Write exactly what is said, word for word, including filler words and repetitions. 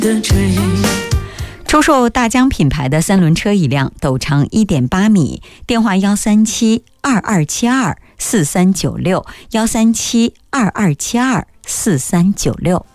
的追。 出售大疆品牌的三轮车一辆，斗长 一点八米，电话一三七二二七二四三九六 一三七二二七二四三九六。